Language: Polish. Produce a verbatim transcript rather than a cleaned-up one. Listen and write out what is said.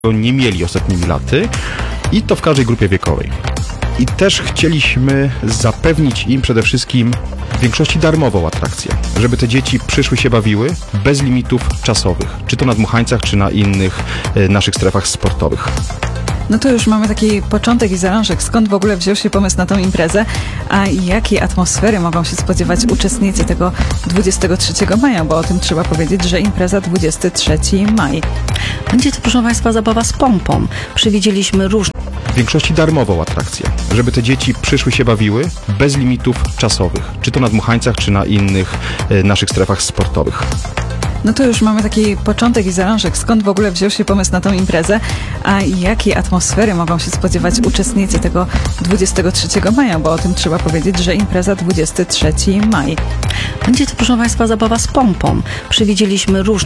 nie mieli ostatnimi laty i to w każdej grupie wiekowej. I też chcieliśmy zapewnić im przede wszystkim w większości darmową atrakcję, żeby te dzieci przyszły się bawiły bez limitów czasowych, czy to na dmuchańcach, czy na innych e, naszych strefach sportowych. No to już mamy taki początek i zalążek. Skąd w ogóle wziął się pomysł na tą imprezę? A jakiej atmosfery mogą się spodziewać uczestnicy tego dwudziestego trzeciego maja? Bo o tym trzeba powiedzieć, że impreza dwudziestego trzeciego maja. Będzie to, proszę Państwa, zabawa z pompą. Przewidzieliśmy różne... W większości darmową atrakcję, żeby te dzieci przyszły się bawiły bez limitów czasowych, czy to na dmuchańcach, czy na innych e, naszych strefach sportowych. No to już mamy taki początek i zalążek. Skąd w ogóle wziął się pomysł na tą imprezę? A jakiej atmosfery mogą się spodziewać uczestnicy tego dwudziestego trzeciego maja? Bo o tym trzeba powiedzieć, że impreza dwudziestego trzeciego maja. Będzie to, proszę Państwa, zabawa z pompą. Przewidzieliśmy różne